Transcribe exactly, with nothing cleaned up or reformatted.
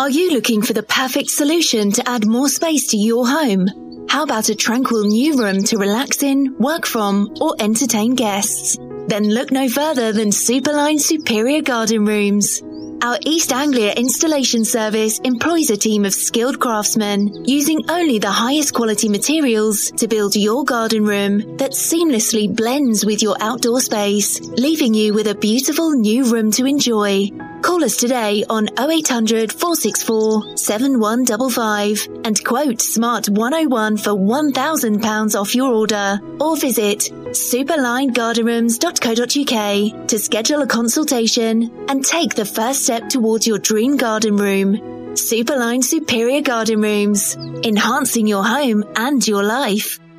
Are you looking for the perfect solution to add more space to your home? How about a tranquil new room to relax in, work from, or entertain guests? Then look no further than Superline Superior Garden Rooms. Our East Anglia installation service employs a team of skilled craftsmen using only the highest quality materials to build your garden room that seamlessly blends with your outdoor space, leaving you with a beautiful new room to enjoy. Call us today on oh eight hundred, four six four, seven one five five and quote SMART one oh one for one thousand pounds off your order, or visit superline garden rooms dot co dot uk to schedule a consultation and take the first step towards your dream garden room. Superline Superior Garden Rooms, enhancing your home and your life.